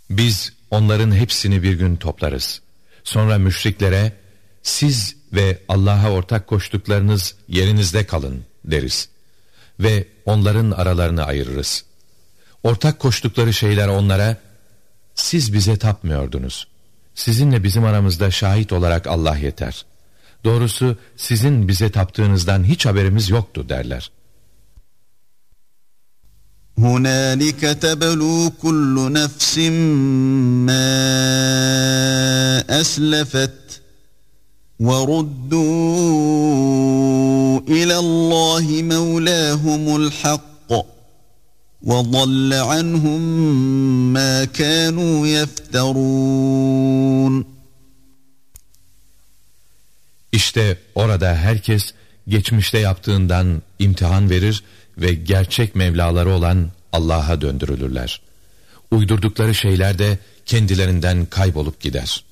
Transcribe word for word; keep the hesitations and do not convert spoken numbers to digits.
Biz onların hepsini bir gün toplarız. Sonra müşriklere, siz ve Allah'a ortak koştuklarınız yerinizde kalın deriz. Ve onların aralarını ayırırız. Ortak koştukları şeyler onlara, siz bize tapmıyordunuz. Sizinle bizim aramızda şahit olarak Allah yeter. Doğrusu sizin bize taptığınızdan hiç haberimiz yoktu derler. هُنَالِكَ تَبْلُو كُلُّ نَفْسٍ مَا أَسْلَفَتْ وَرُدُّوا إِلَى اللّٰهِ مَوْلَاهُمُ الْحَقِّ وَضَلَّ عَنْهُمْ مَا كَانُوا يَفْتَرُونَ. İşte orada herkes geçmişte yaptığından imtihan verir ve gerçek Mevlaları olan Allah'a döndürülürler. Uydurdukları şeyler de kendilerinden kaybolup gider.